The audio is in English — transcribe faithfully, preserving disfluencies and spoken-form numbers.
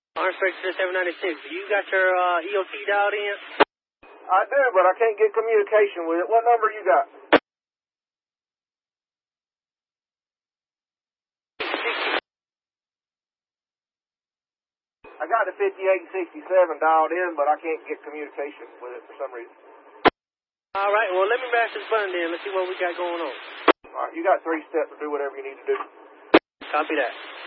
Orange Spectre seven ninety-six, you got your uh, E O T dialed in? I do, but I can't get communication with it. What number you got? I got the fifty-eight sixty-seven dialed in, but I can't get communication with it for some reason. All right, well, let me mash this button then. Let's see what we got going on. All right, you got three steps to do whatever you need to do. Copy that.